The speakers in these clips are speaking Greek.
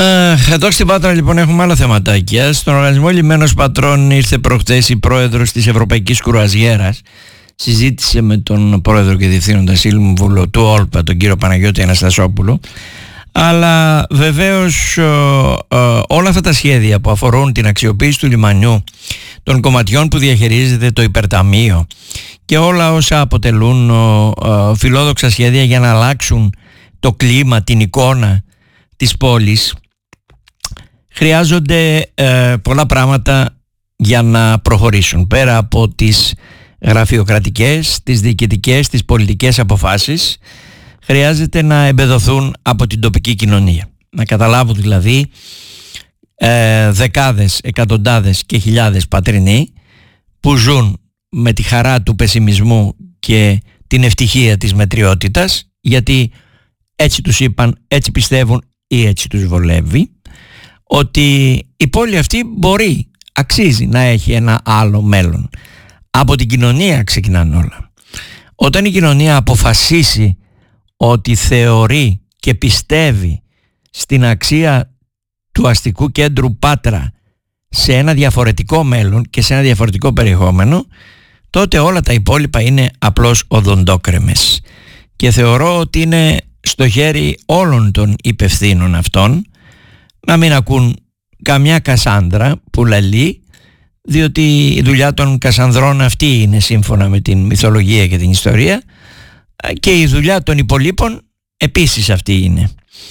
Εδώ στην Πάτρα λοιπόν έχουμε άλλα θεματάκια. Στον Οργανισμό Λιμένος Πατρών ήρθε προχτές η πρόεδρος της Ευρωπαϊκής Κρουαζιέρας. Συζήτησε με τον πρόεδρο και διευθύνοντα σύμβουλο του ΟΛΠΑ, τον κύριο Παναγιώτη Αναστασόπουλο. Αλλά βεβαίως όλα αυτά τα σχέδια που αφορούν την αξιοποίηση του λιμανιού, των κομματιών που διαχειρίζεται το υπερταμείο και όλα όσα αποτελούν φιλόδοξα σχέδια για να αλλάξουν το κλίμα, την εικόνα της πόλης, χρειάζονται πολλά πράγματα για να προχωρήσουν. Πέρα από τις γραφειοκρατικές, τις διοικητικές, τις πολιτικές αποφάσεις, χρειάζεται να εμπεδοθούν από την τοπική κοινωνία. Να καταλάβουν δηλαδή δεκάδες, εκατοντάδες και χιλιάδες πατρινοί που ζουν με τη χαρά του πεσημισμού και την ευτυχία της μετριότητας, γιατί έτσι τους είπαν, έτσι πιστεύουν ή έτσι τους βολεύει, ότι η πόλη αυτή μπορεί, αξίζει να έχει ένα άλλο μέλλον. Από την κοινωνία ξεκινάνε όλα. Όταν η κοινωνία αποφασίσει ότι θεωρεί και πιστεύει στην αξία του αστικού κέντρου Πάτρα σε ένα διαφορετικό μέλλον και σε ένα διαφορετικό περιεχόμενο, τότε όλα τα υπόλοιπα είναι απλώς οδοντόκρεμες. Και θεωρώ ότι είναι στο χέρι όλων των υπευθύνων αυτών να μην ακούν καμιά Κασάνδρα που λαλεί, διότι η δουλειά των Κασανδρών αυτή είναι σύμφωνα με την μυθολογία και την ιστορία, και η δουλειά των υπολείπων επίσης αυτή είναι.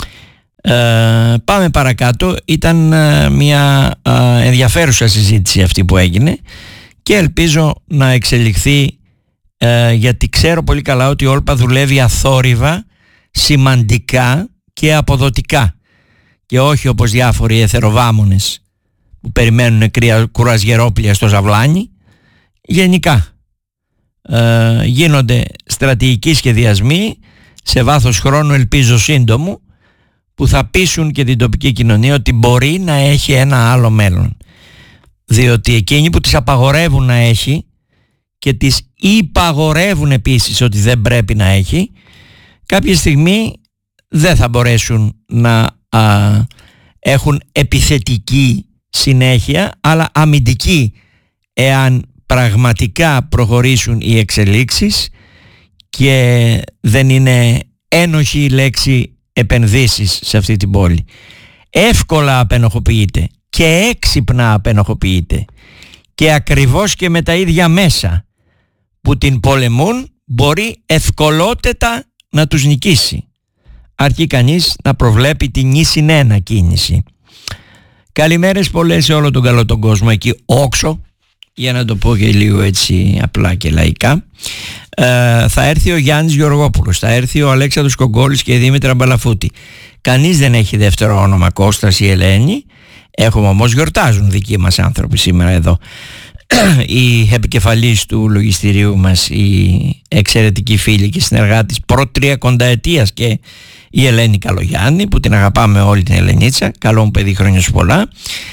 Πάμε παρακάτω. Ήταν μια ενδιαφέρουσα συζήτηση αυτή που έγινε και ελπίζω να εξελιχθεί, γιατί ξέρω πολύ καλά ότι η Όλπα δουλεύει αθόρυβα, σημαντικά και αποδοτικά, και όχι όπως διάφοροι εθεροβάμονες που περιμένουν κουραζιερόπλια στο Ζαβλάνι. Γενικά γίνονται στρατηγικοί σχεδιασμοί σε βάθος χρόνου, ελπίζω σύντομου, που θα πείσουν και την τοπική κοινωνία ότι μπορεί να έχει ένα άλλο μέλλον, διότι εκείνοι που τις απαγορεύουν να έχει και τις υπαγορεύουν επίσης ότι δεν πρέπει να έχει, κάποια στιγμή δεν θα μπορέσουν να έχουν επιθετική συνέχεια, αλλά αμυντική, εάν πραγματικά προχωρήσουν οι εξελίξεις και δεν είναι ένοχη η λέξη επενδύσεις σε αυτή την πόλη. Εύκολα απενοχοποιείται και έξυπνα απενοχοποιείται, και ακριβώς και με τα ίδια μέσα που την πολεμούν μπορεί ευκολότατα να τους νικήσει, αρκεί κανείς να προβλέπει την +1 κίνηση. Καλημέρες πολλές σε όλο τον καλό τον κόσμο εκεί όξο, για να το πω και λίγο έτσι απλά και λαϊκά. Θα έρθει ο Γιάννης Γεωργόπουλος, θα έρθει ο Αλέξανδρος Κογκόλης και η Δήμητρα Μπαλαφούτη. Κανείς δεν έχει δεύτερο όνομα Κώστας ή Ελένη. Έχουμε όμως, γιορτάζουν δικοί μας άνθρωποι σήμερα εδώ. Η επικεφαλής του λογιστηρίου μας, η εξαιρετική φίλη και συνεργάτης προ-30 και η Ελένη Καλογιάννη, που την αγαπάμε όλη την Ελενίτσα. Καλό μου παιδί, χρόνια σου πολλά.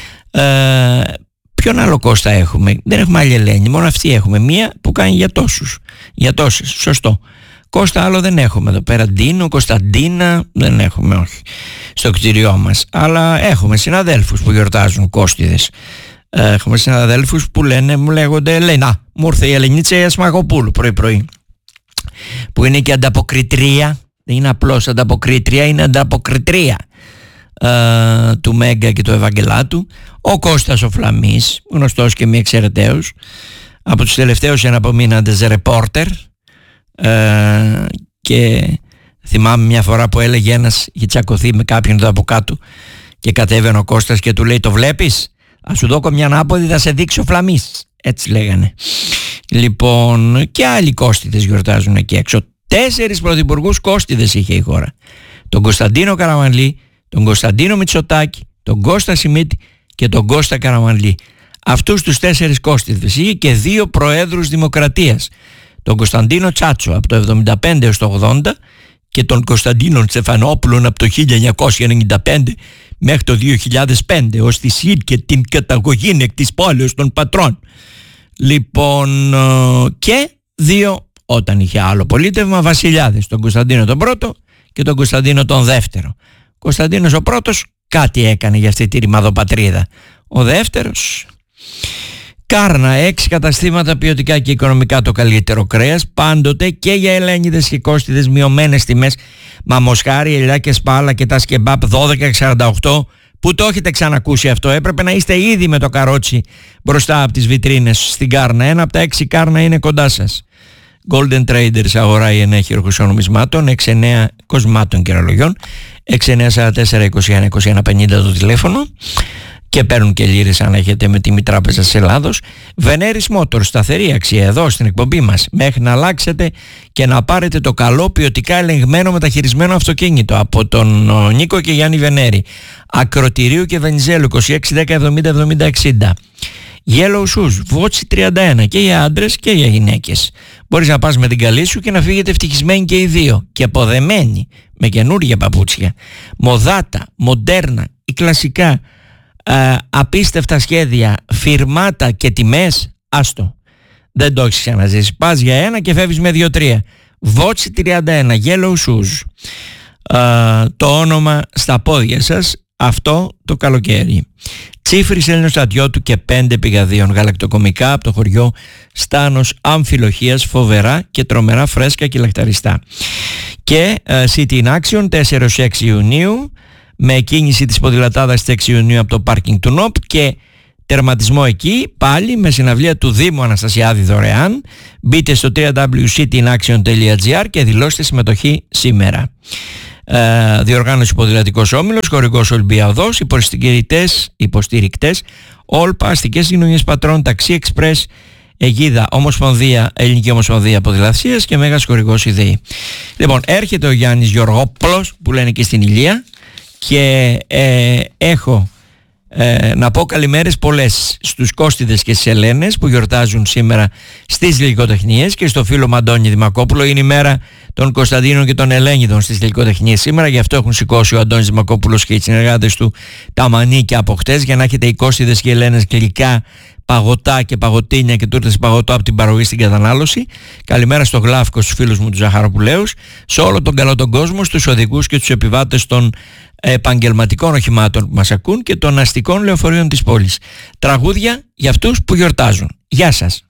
Ποιον άλλο Κώστα έχουμε? Δεν έχουμε άλλη Ελένη, μόνο αυτή έχουμε. Μία που κάνει για τόσους, για τόσες, σωστό. Κώστα άλλο δεν έχουμε εδώ πέρα. Ντίνο, Κωνσταντίνα δεν έχουμε, όχι, στο κτηριό μας. Αλλά έχουμε συναδέλφους που γιορτάζουν Κώστιδες. Έχουμε συναδέλφους που μου λέγονται Ελένα. Μου ήρθε η Ελενίτσα η Ασμαγοπούλου πρωί-πρωί, που είναι και ανταποκριτρία. Δεν είναι απλώς ανταποκρίτρια, είναι ανταποκριτρία του Μέγκα και του Ευαγγελάτου. Ο Κώστας ο Φλαμής, γνωστός και μη εξαιρεταίος, από τους τελευταίους εναπομείναντες ρεπόρτερ, και θυμάμαι μια φορά που έλεγε ένας, είχε τσακωθεί με κάποιον εδώ από κάτω και κατέβαινε ο Κώστας και του λέει, το βλέπεις, ας σου δώκω μια ανάποδη, θα σε δείξει ο Φλαμής, έτσι λέγανε. Λοιπόν, και άλλοι Κώστιδες γιορτάζουν εκεί έξω. 4 πρωθυπουργούς Κώστιδες είχε η χώρα: τον Κωνσταντίνο Καραμανλή, τον Κωνσταντίνο Μητσοτάκη, τον Κώστα Σιμίτη και τον Κώστα Καραμανλή. Αυτούς τους 4 Κώστιδες είχε, και 2 προέδρους Δημοκρατίας: τον Κωνσταντίνο Τσάτσο από το 75 έως το 80 και τον Κωνσταντίνο Στεφανόπουλον από το 1995 μέχρι το 2005, ως τη ΣΥΡ και την καταγωγή εκ της πόλεως των πατρών. Λοιπόν, και 2, όταν είχε άλλο πολίτευμα, βασιλιάδες: τον Κωνσταντίνο τον πρώτο και τον Κωνσταντίνο τον δεύτερο. Κωνσταντίνος ο πρώτος κάτι έκανε για αυτή τη ρημαδοπατρίδα. Ο δεύτερος, Κάρνα, 6 καταστήματα ποιοτικά και οικονομικά το καλύτερο κρέας, πάντοτε και για ελένιδες και κόστιδες, μειωμένες τιμές, μαμοσχάρι, ελιά και σπάλα και τα σκεμπάπ 12,48. Που το έχετε ξανακούσει αυτό? Έπρεπε να είστε ήδη με το καρότσι μπροστά από τις βιτρίνες στην Κάρνα. Ένα από τα 6 Κάρνα είναι κοντά σας. Golden Traders, αγορά η ενέχειρο χρυσών νομισμάτων, 6-9 κοσμάτων και ρολογιών, 6944-21-21-50 το τηλέφωνο, και παίρνουν και λίρες αν έχετε με τιμή Τράπεζα της Ελλάδος. Veneris Motors, σταθερή αξία εδώ στην εκπομπή μας, μέχρι να αλλάξετε και να πάρετε το καλό, ποιοτικά ελεγμένο, μεταχειρισμένο αυτοκίνητο από τον Νίκο και Γιάννη Βενέρη. Ακροτηρίου και Βενιζέλου, 2610-70-70-60. Yellow Shoes, Βότσι 31, και για άντρες και για γυναίκες. Μπορείς να πας με την καλή σου και να φύγετε ευτυχισμένοι και οι δύο, και αποδεμένοι με καινούργια παπούτσια. Μοδάτα, μοντέρνα ή κλασικά, απίστευτα σχέδια, φιρμάτα και τιμές, άστο, δεν το έχεις ξαναζήσει. Πας για ένα και φεύγεις με 2-3. Βότσι 31, Yellow Shoes, το όνομα στα πόδια σας αυτό το καλοκαίρι. Τσίφρης Έλληνος στρατιώτου και 5 πηγαδίων, γαλακτοκομικά από το χωριό Στάνος Αμφιλοχίας, φοβερά και τρομερά φρέσκα και λαχταριστά. Και City in Action 4-6 Ιουνίου, με κίνηση της ποδηλατάδας στις 6 Ιουνίου από το πάρκινγκ του ΝΟΠ, και τερματισμό εκεί πάλι με συναυλία του Δήμου Αναστασιάδη δωρεάν. Μπείτε στο www.cityaction.gr και δηλώστε συμμετοχή σήμερα. Διοργάνωση Ποδηλατικός Όμιλος, χορηγός Ολυμπιαδός, υποστηρικτές Όλπα, αστικές κοινωνίες πατρών, Ταξί Εξπρές, Αιγίδα, Ομοσπονδία, Ελληνική Ομοσπονδία Ποδηλασίας και μέγας χορηγός ιδεή. Λοιπόν, έρχεται ο Γιάννης Γεωργόπουλος που λένε και στην Ηλία, και έχω να πω καλημέρες πολλές στους Κώστιδες και στις Ελένες που γιορτάζουν σήμερα στις Γλυκοτεχνίες, και στο φίλο μου Αντώνη Δημακόπουλο. Είναι η μέρα των Κωνσταντίνων και των Ελένιδων στις Γλυκοτεχνίες σήμερα, γι' αυτό έχουν σηκώσει ο Αντώνης Δημακόπουλος και οι συνεργάτες του τα μανίκια από χτες, για να έχετε οι Κώστιδες και οι Ελένες γλυκά, παγωτά και παγωτίνια και τούρτες παγωτό από την παραγωγή στην κατανάλωση. Καλημέρα στο Γλάφκο, στους φίλους μου τους Ζαχαροπουλαίους, σε όλο τον καλό τον κόσμο, στους οδηγούς και τους επιβάτες των επαγγελματικών οχημάτων που μας ακούν και των αστικών λεωφορείων της πόλης. Τραγούδια για αυτούς που γιορτάζουν. Γεια σας.